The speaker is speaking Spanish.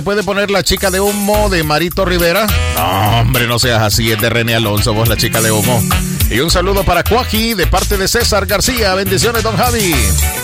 ¿Puede poner la chica de humo de Marito Rivera? No, hombre, no seas así, es de René Alonso, vos la chica de humo. Y un saludo para Cuaji de parte de César García. Bendiciones, don Javi.